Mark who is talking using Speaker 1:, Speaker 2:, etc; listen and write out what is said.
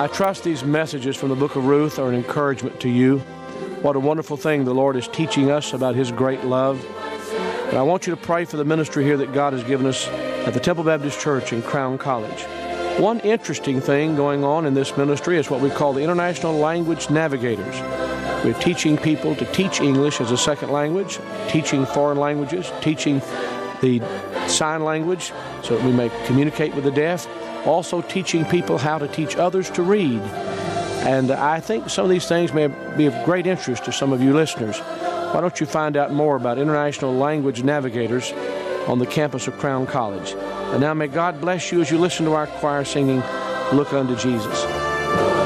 Speaker 1: I trust these messages from the book of Ruth are an encouragement to you. What a wonderful thing the Lord is teaching us about His great love. And I want you to pray for the ministry here that God has given us at the Temple Baptist Church in Crown College. One interesting thing going on in this ministry is what we call the International Language Navigators. We're teaching people to teach English as a second language, teaching foreign languages, teaching the sign language so that we may communicate with the deaf, also teaching people how to teach others to read. And I think some of these things may be of great interest to some of you listeners. Why don't you find out more about International Language Navigators on the campus of Crown College? And now may God bless you as you listen to our choir singing, Look Unto Jesus.